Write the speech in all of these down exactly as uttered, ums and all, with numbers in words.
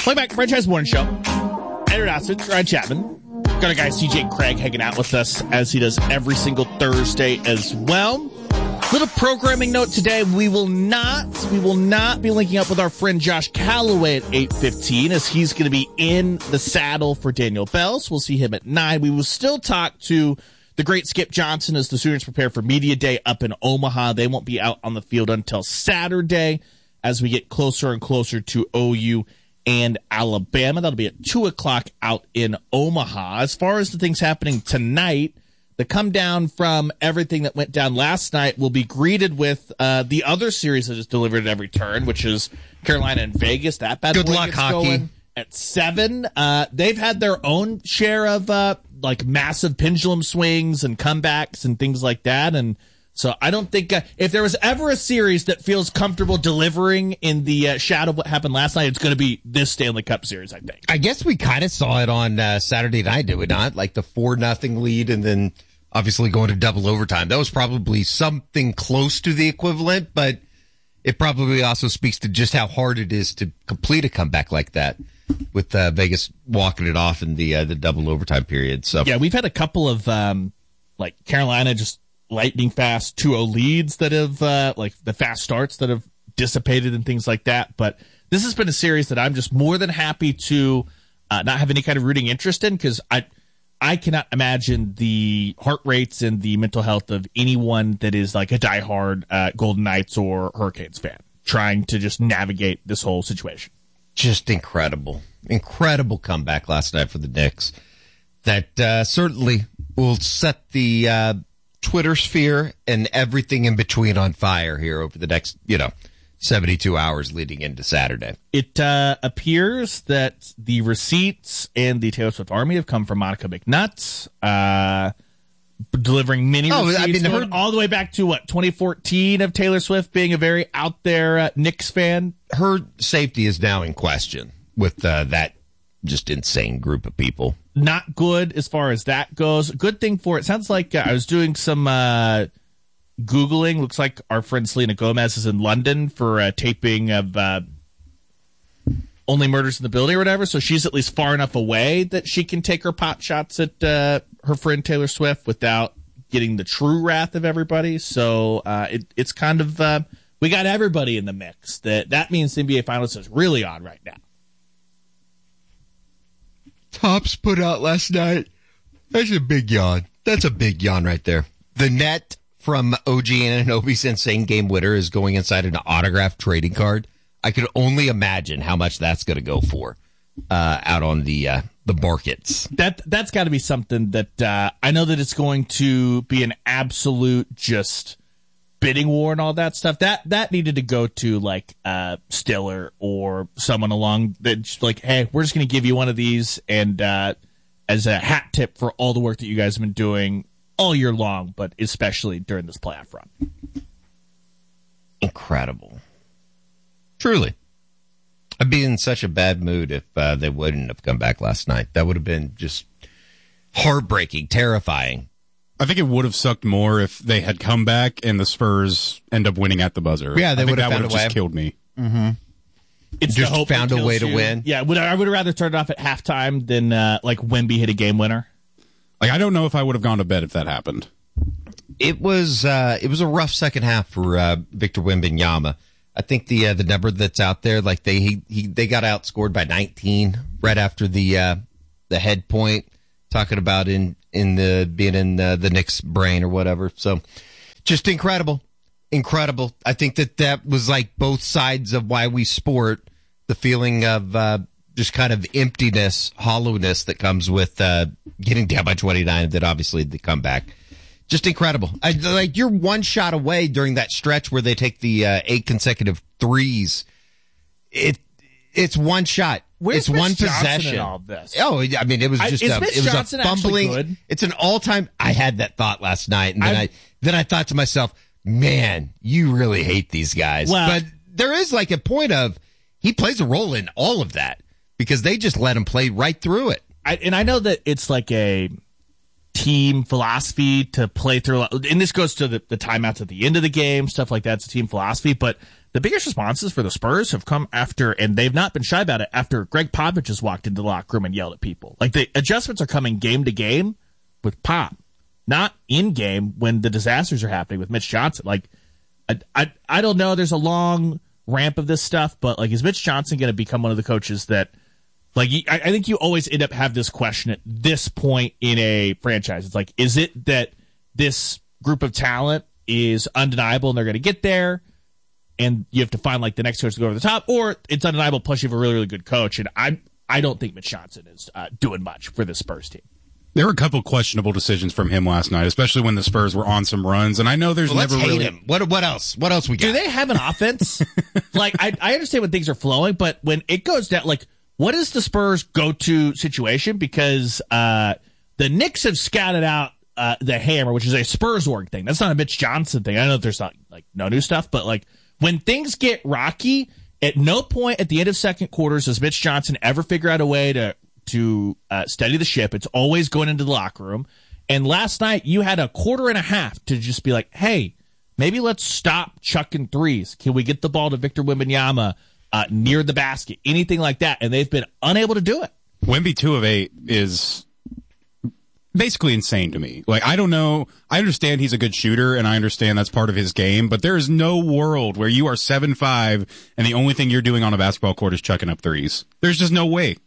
Welcome back to Franchise Morning Show. Andrew Dawson, Ryan Chapman. Got our guy C J Craig hanging out with us as he does every single Thursday as well. Little programming note today. We will not, we will not be linking up with our friend Josh Calloway at eight fifteen as he's going to be in the saddle for Daniel Bell. So we'll see him at nine. We will still talk to the great Skip Johnson as the Sooners prepare for Media Day up in Omaha. They won't be out on the field until Saturday as we get closer and closer to O U and Alabama. That'll be at two o'clock out in Omaha. As far as the things happening tonight, the come down from everything that went down last night will be greeted with uh, the other series that is delivered at every turn, which is Carolina and Vegas. That bad Good boy luck, gets hockey. going at seven. Uh, they've had their own share of uh, like massive pendulum swings and comebacks and things like that. And so I don't think uh, if there was ever a series that feels comfortable delivering in the uh, shadow of what happened last night, it's going to be this Stanley Cup series, I think. I guess we kind of saw it on uh, Saturday night, did we not? Like the four nothing lead and then obviously going to double overtime. That was probably something close to the equivalent, but it probably also speaks to just how hard it is to complete a comeback like that with uh, Vegas walking it off in the uh, the double overtime period. So yeah, we've had a couple of um, like Carolina just lightning fast two oh leads that have uh, like the fast starts that have dissipated and things like that. But this has been a series that I'm just more than happy to uh, not have any kind of rooting interest in because I I cannot imagine the heart rates and the mental health of anyone that is like a diehard uh, Golden Knights or Hurricanes fan trying to just navigate this whole situation. Just incredible, incredible comeback last night for the Knicks. That uh, certainly will set the uh, Twitter sphere and everything in between on fire here over the next, you know, seventy-two hours leading into Saturday. It uh, appears that the receipts and the Taylor Swift Army have come from Monica McNutt, uh, delivering many Oh, receipts I mean, going her- all the way back to, what, twenty fourteen of Taylor Swift being a very out there uh, Knicks fan. Her safety is now in question with uh, that just insane group of people. Not good as far as that goes. Good thing for it. Sounds like uh, I was doing some uh, Googling. Looks like our friend Selena Gomez is in London for a taping of uh, Only Murders in the Building or whatever. So she's at least far enough away that she can take her pot shots at uh, her friend Taylor Swift without getting the true wrath of everybody. So uh, it, it's kind of uh, we got everybody in the mix. That that means the N B A Finals is really on right now. Tops put out last night. That's a big yawn. That's a big yawn right there. The net from O G Anunoby's insane game winner is going inside an autographed trading card. I could only imagine how much that's going to go for uh, out on the uh, the markets. That that's got to be something that uh, I know that it's going to be an absolute just bidding war and all that stuff. That that needed to go to like uh, Stiller or someone along that just like, hey, we're just going to give you one of these and uh, as a hat tip for all the work that you guys have been doing all year long, but especially during this playoff run. Incredible. Truly. I'd be in such a bad mood if uh, they wouldn't have come back last night. That would have been just heartbreaking, terrifying. I think it would have sucked more if they had come back and the Spurs end up winning at the buzzer. Yeah, they I think would have that found would a have way. just killed me. Mm-hmm. It's Just the hope found that a way kills to you. win. Yeah, would I would have rather turned it off at halftime than uh, like Wemby hit a game winner. Like, I don't know if I would have gone to bed if that happened. It was uh, it was a rough second half for uh, Victor Wembanyama. I think the uh, the number that's out there, like they he, he they got outscored by nineteen right after the uh, the head point, talking about in in the being in the, the Knicks' brain or whatever. So just incredible, incredible. I think that that was like both sides of why we sport. The feeling of uh, just kind of emptiness, hollowness that comes with uh, getting down by twenty-nine, and then obviously the comeback. Just incredible. I, like you're one shot away during that stretch where they take the uh, eight consecutive threes. It it's one shot. Where's it's Mitch one Johnson possession. in all of this? Oh, I mean, it was I- just is a, Mitch it was Johnson a actually fumbling. good? It's an all time. I had that thought last night, and then I- I then I thought to myself, man, you really hate these guys. Well- but there is like a point of he plays a role in all of that because they just let him play right through it. I, and I know that it's like a team philosophy to play through, and this goes to the, the timeouts at the end of the game, stuff like that. It's a team philosophy, but the biggest responses for the Spurs have come after, and they've not been shy about it, after Greg Popovich has walked into the locker room and yelled at people. Like, the adjustments are coming game to game with Pop, not in game when the disasters are happening with Mitch Johnson. Like, I, I, I don't know. There's a long ramp of this stuff, but like, is Mitch Johnson going to become one of the coaches that, like, I, I think you always end up have this question at this point in a franchise. It's like, is it that this group of talent is undeniable and they're going to get there, and you have to find like the next coach to go over the top, or it's undeniable plus you have a really, really good coach? And I, I don't think Mitch Johnson is uh, doing much for this Spurs team. There were a couple questionable decisions from him last night, especially when the Spurs were on some runs. And I know there's well, never let's hate really. him. What what else? What else we got? Do they have an offense? Like, I, I understand when things are flowing, but when it goes down, like, what is the Spurs' go-to situation? Because uh, the Knicks have scouted out uh, the hammer, which is a Spurs org thing. That's not a Mitch Johnson thing. I know there's not like no new stuff, but like when things get rocky, at no point at the end of second quarters does Mitch Johnson ever figure out a way to. to uh, steady the ship. It's always going into the locker room. And last night, you had a quarter and a half to just be like, hey, maybe let's stop chucking threes. Can we get the ball to Victor Wembanyama uh, near the basket? Anything like that. And they've been unable to do it. Wemby two of eight is basically insane to me. Like, I don't know. I understand he's a good shooter, and I understand that's part of his game, but there is no world where you are seven five and the only thing you're doing on a basketball court is chucking up threes. There's just no way.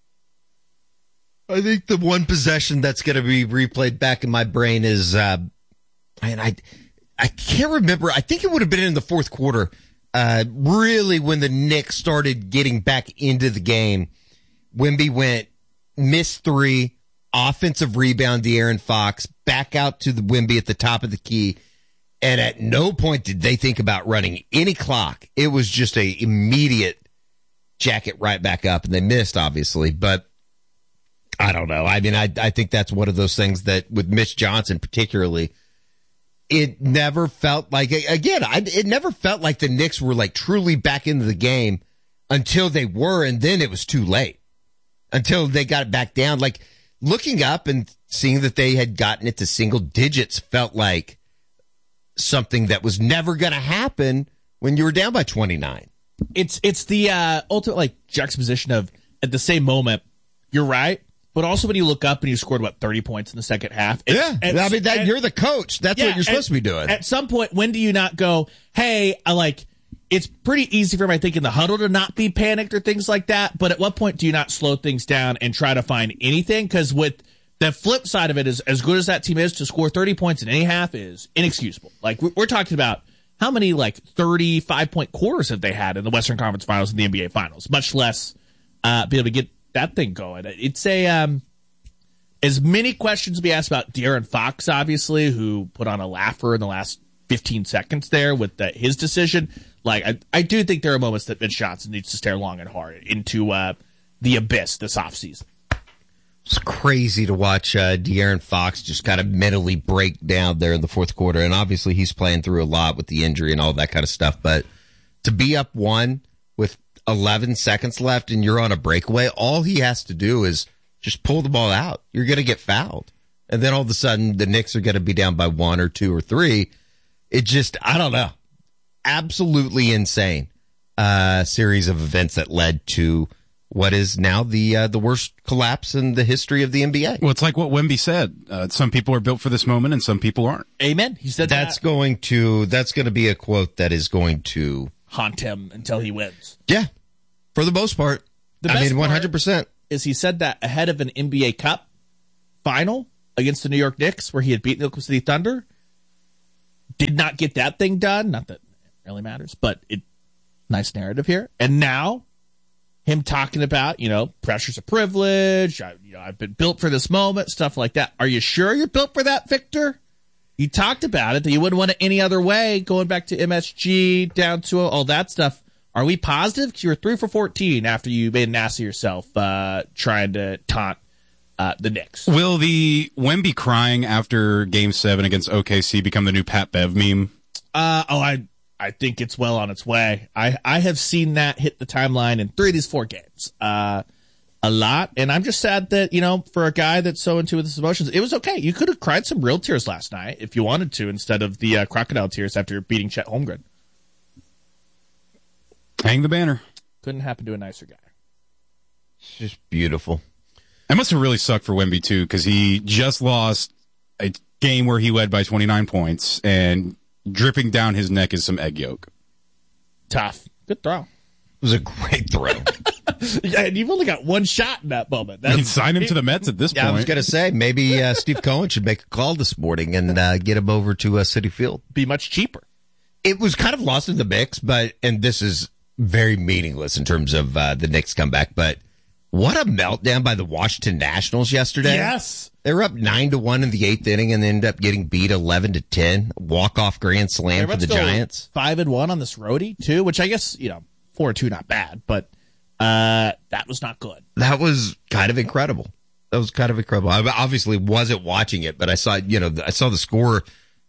I think the one possession that's going to be replayed back in my brain is, uh, and I, I can't remember. I think it would have been in the fourth quarter, uh, really when the Knicks started getting back into the game. Wemby went, missed three, offensive rebound, De'Aaron Fox, back out to the Wemby at the top of the key. And at no point did they think about running any clock. It was just a immediate jacket right back up, and they missed, obviously, but I don't know. I mean, I I think that's one of those things that with Mitch Johnson particularly, it never felt like, again, I, it never felt like the Knicks were like truly back into the game until they were, and then it was too late. Until they got it back down. Like, looking up and seeing that they had gotten it to single digits felt like something that was never going to happen when you were down by twenty-nine. It's, it's the uh, ultimate like juxtaposition of, at the same moment, you're right. But also when you look up and you scored, what, thirty points in the second half? Yeah. At, I mean, that, at, you're the coach. That's yeah, what you're supposed at, to be doing. At some point, when do you not go, hey, I like, it's pretty easy for him, I think, in the huddle to not be panicked or things like that. But at what point do you not slow things down and try to find anything? Because with the flip side of it is, as good as that team is, to score thirty points in any half is inexcusable. Like, we're, we're talking about how many, like, thirty-five point quarters have they had in the Western Conference Finals and the N B A Finals, much less uh, be able to get that thing going. It's a... um. As many questions to be asked about De'Aaron Fox, obviously, who put on a laugher in the last fifteen seconds there with the, his decision. Like, I, I do think there are moments that Mitch Johnson needs to stare long and hard into uh, the abyss this offseason. It's crazy to watch uh, De'Aaron Fox just kind of mentally break down there in the fourth quarter. And obviously he's playing through a lot with the injury and all that kind of stuff. But to be up one with eleven seconds left and you're on a breakaway, all he has to do is just pull the ball out. You're going to get fouled. And then all of a sudden, the Knicks are going to be down by one or two or three. It just, I don't know. Absolutely insane uh, series of events that led to what is now the uh, the worst collapse in the history of the N B A. Well, it's like what Wemby said. Uh, some people are built for this moment and some people aren't. Amen. He said that's that. going to, that's going to be a quote that is going to haunt him until he wins. Yeah. For the most part. The I mean, one hundred percent. Is he said that ahead of an N B A Cup final against the New York Knicks where he had beaten the Oklahoma City Thunder. Did not get that thing done. Not that it really matters, but it nice narrative here. And now him talking about, you know, pressure's a privilege. I, you know, I've been built for this moment, stuff like that. Are you sure you're built for that, Victor? You talked about it, that you wouldn't want it any other way, going back to M S G, down to all that stuff. Are we positive? Because you were three for fourteen after you made an ass of yourself uh, trying to taunt uh, the Knicks. Will the Wemby crying after Game seven against O K C become the new Pat Bev meme? Uh, oh, I I think it's well on its way. I, I have seen that hit the timeline in three of these four games. Uh, a lot. And I'm just sad that, you know, for a guy that's so into his emotions, it was okay. You could have cried some real tears last night if you wanted to, instead of the uh, crocodile tears after beating Chet Holmgren. Hang the banner. Couldn't happen to a nicer guy. It's just beautiful. It must have really sucked for Wemby, too, because he just lost a game where he led by twenty-nine points, and dripping down his neck is some egg yolk. Tough. Good throw. It was a great throw. Yeah, and you've only got one shot in that moment. You can sign him to the Mets at this Yeah, point. I was going to say, maybe uh, Steve Cohen should make a call this morning and uh, get him over to uh, Citi Field. Be much cheaper. It was kind of lost in the mix, but, and this is very meaningless in terms of uh, the Knicks comeback, but what a meltdown by the Washington Nationals yesterday. Yes. They were up nine to one in the eighth inning and ended up getting beat eleven to ten. Walk-off grand slam for the Giants. Five and one on this roadie, too, which I guess, you know, four and two, not bad, but uh, that was not good. That was kind of incredible. That was kind of incredible. I obviously wasn't watching it, but I saw, you know, I saw the score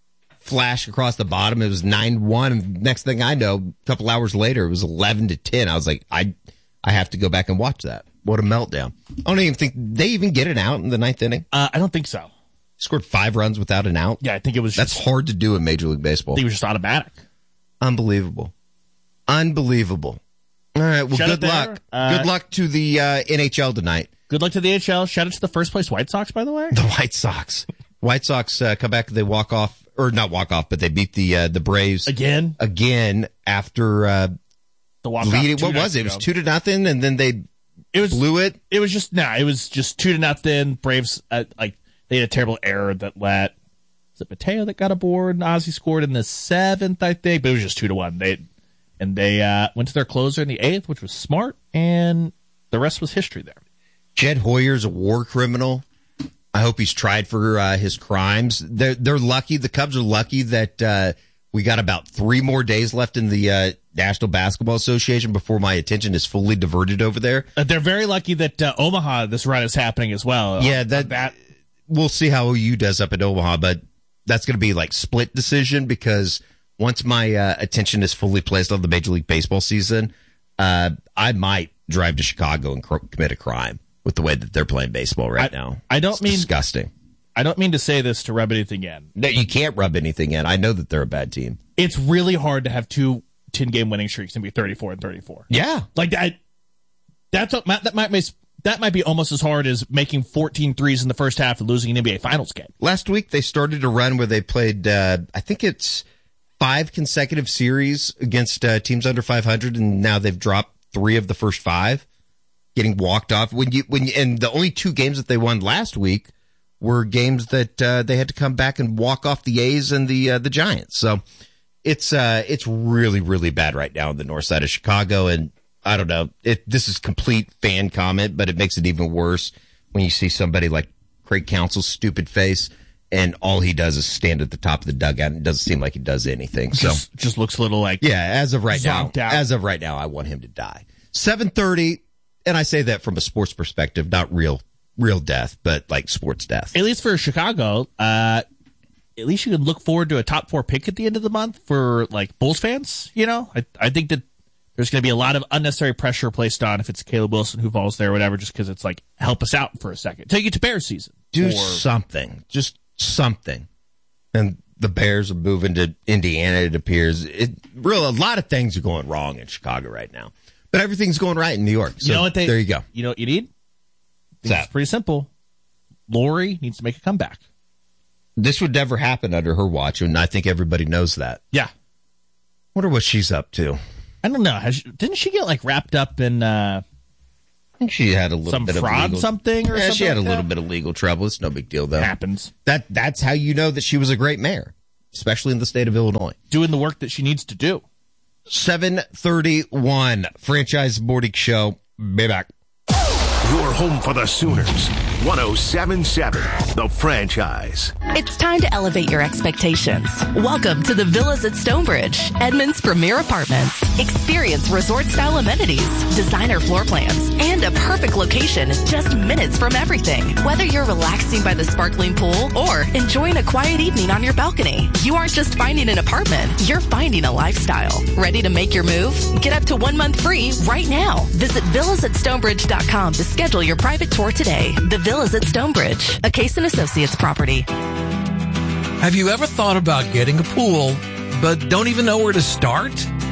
flash across the bottom. It was nine one. And next thing I know, a couple hours later, it was eleven to ten. I was like, I, I have to go back and watch that. What a meltdown. I don't even think they even get an out in the ninth inning. Uh, I don't think so. Scored five runs without an out. Yeah, I think it was just, That's hard to do in Major League Baseball. I think it was just automatic. Unbelievable. Unbelievable. All right, well, Shut good it luck. there. Uh, good luck to the uh, N H L tonight. Good luck to the N H L. Shout out to the first place White Sox, by the way. The White Sox. White Sox uh, come back, they walk off, or not walk off, but they beat the uh, the Braves. Again? Again, after uh, The walk leading. What was it? It was two to nothing, and then they It was blew it. It was just nah. It was just two to nothing. Braves uh, like they had a terrible error that let was it Mateo that got aboard and Ozzie scored in the seventh, I think, but it was just two to one. They and they uh, went to their closer in the eighth, which was smart, and the rest was history there. Jed Hoyer's a war criminal. I hope he's tried for uh, his crimes. They're they're lucky. The Cubs are lucky that uh, we got about three more days left in the uh, National Basketball Association before my attention is fully diverted over there. Uh, they're very lucky that uh, Omaha this run is happening as well. Yeah, on, that, on that we'll see how O U does up at Omaha, but that's going to be like split decision because once my uh, attention is fully placed on the Major League Baseball season, uh, I might drive to Chicago and cr- commit a crime with the way that they're playing baseball right I, now. I don't it's mean disgusting. I don't mean to say this to rub anything in. No, you can't rub anything in. I know that they're a bad team. It's really hard to have two ten-game winning streaks and be thirty-four and thirty-four. Yeah, like that. That's a, that might be that might be almost as hard as making fourteen threes in the first half and losing an N B A Finals game. Last week they started a run where they played. Uh, I think it's five consecutive series against uh, teams under five hundred, and now they've dropped three of the first five, getting walked off. When you when you, and the only two games that they won last week were games that uh, they had to come back and walk off the A's and the uh, the Giants. So it's uh, it's really really bad right now on the north side of Chicago, and I don't know. It this is complete fan comment, but it makes it even worse when you see somebody like Craig Counsell's stupid face, and all he does is stand at the top of the dugout, and it doesn't seem like he does anything. So just, just looks a little like yeah. As of right now, out. as of right now, I want him to die. seven thirty, and I say that from a sports perspective, not real. Real death, but like sports death. At least for Chicago, uh, at least you can look forward to a top four pick at the end of the month for like Bulls fans. You know, I I think that there's going to be a lot of unnecessary pressure placed on if it's Caleb Wilson who falls there or whatever, just because it's like help us out for a second, take it to Bears season, do or, something, just something. And the Bears are moving to Indiana. It appears it real a lot of things are going wrong in Chicago right now, but everything's going right in New York. So you know what they, there you go. You know what you need? It's pretty simple. Lori needs to make a comeback. This would never happen under her watch, and I think everybody knows that. Yeah. Wonder what she's up to. I don't know. Has she, didn't she get like wrapped up in uh, I think she had a little some bit fraud of legal, something or yeah, something? she had like a little that? bit of legal trouble. It's no big deal, though. It happens. That That's how you know that she was a great mayor, especially in the state of Illinois. Doing the work that she needs to do. seven thirty-one, Franchise Morning Show. Be back. Your home for the Sooners. one oh seven point seven, The Franchise. It's time to elevate your expectations. Welcome to the Villas at Stonebridge, Edmond's premier apartments. Experience resort-style amenities, designer floor plans, and a perfect location just minutes from everything. Whether you're relaxing by the sparkling pool or enjoying a quiet evening on your balcony, you aren't just finding an apartment, you're finding a lifestyle. Ready to make your move? Get up to one month free right now. Visit villas at stonebridge dot com to schedule your private tour today. The Villas at Stonebridge, a Case and Associates property. Have you ever thought about getting a pool, but don't even know where to start?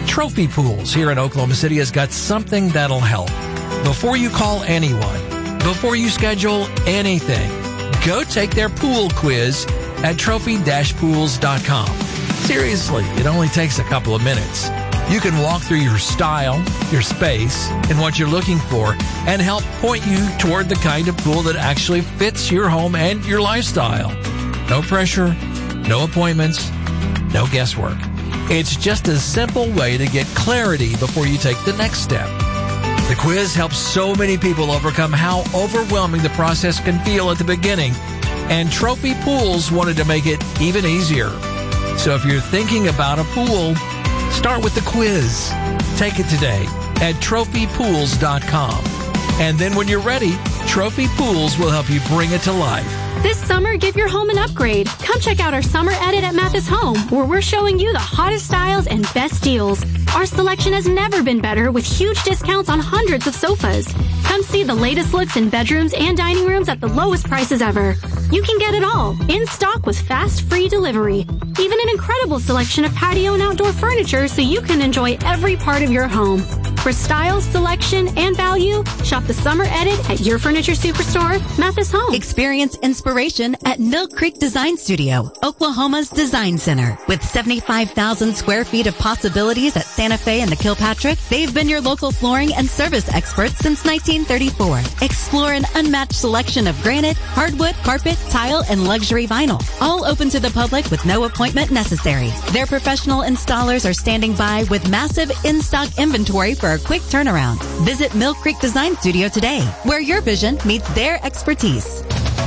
Trophy Pools here in Oklahoma City has got something that'll help. Before you call anyone, before you schedule anything, go take their pool quiz at trophy dash pools dot com. Seriously, it only takes a couple of minutes. You can walk through your style, your space, and what you're looking for, and help point you toward the kind of pool that actually fits your home and your lifestyle. No pressure, no appointments, no guesswork. It's just a simple way to get clarity before you take the next step. The quiz helps so many people overcome how overwhelming the process can feel at the beginning, and Trophy Pools wanted to make it even easier. So if you're thinking about a pool, start with the quiz. Take it today at trophy pools dot com. And then when you're ready, Trophy Pools will help you bring it to life. This summer, give your home an upgrade. Come check out our summer edit at Mathis Home, where we're showing you the hottest styles and best deals. Our selection has never been better, with huge discounts on hundreds of sofas. Come see the latest looks in bedrooms and dining rooms at the lowest prices ever. You can get it all, in stock with fast, free delivery. Even an incredible selection of patio and outdoor furniture so you can enjoy every part of your home. For style, selection, and value, shop the summer edit at your furniture superstore, Mathis Home. Experience inspiration at Mill Creek Design Studio, Oklahoma's design center. With seventy-five thousand square feet of possibilities at Santa Fe and the Kilpatrick, they've been your local flooring and service experts since nineteen thirty-four. Explore an unmatched selection of granite, hardwood, carpet, tile, and luxury vinyl. All open to the public with no appointment necessary. Their professional installers are standing by with massive in-stock inventory for a quick turnaround. Visit Mill Creek Design Studio today, where your vision meets their expertise.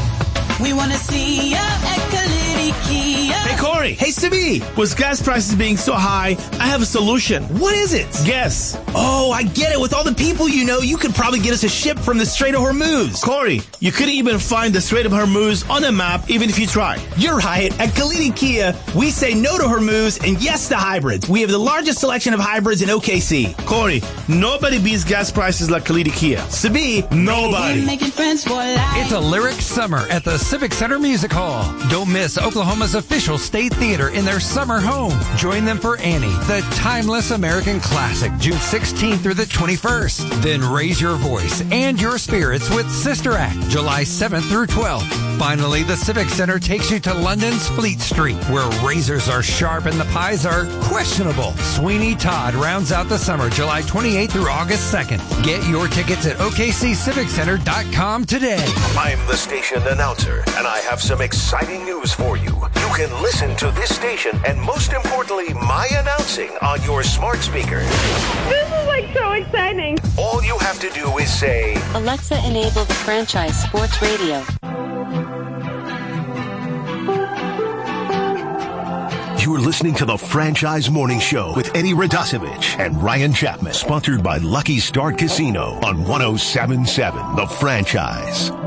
We want to see ya at Kalidi Kia. Hey, Corey. Hey, Simi. With gas prices being so high, I have a solution. What is it? Guess. Oh, I get it. With all the people you know, you could probably get us a ship from the Strait of Hormuz. Corey, you couldn't even find the Strait of Hormuz on a map, even if you try. You're right. At Kalidi Kia, we say no to Hormuz and yes to hybrids. We have the largest selection of hybrids in O K C. Corey, nobody beats gas prices like Kalidi Kia. Simi, nobody. Making friends for life. It's a lyric summer at the Civic Center Music Hall. Don't miss Oklahoma's official state theater in their summer home. Join them for Annie, the timeless American classic, June sixteenth through the twenty-first. Then raise your voice and your spirits with Sister Act, July seventh through twelfth. Finally, the Civic Center takes you to London's Fleet Street, where razors are sharp and the pies are questionable. Sweeney Todd rounds out the summer, July twenty-eighth through August second. Get your tickets at O K C civic center dot com today. I'm the station announcer, and I have some exciting news for you. You can listen to this station and, most importantly, my announcing on your smart speaker. This is like so exciting. All you have to do is say, Alexa, enable the franchise sports radio. You're listening to the Franchise Morning Show with Eddie Radosevich and Ryan Chapman, sponsored by Lucky Start Casino on one oh seven point seven The Franchise.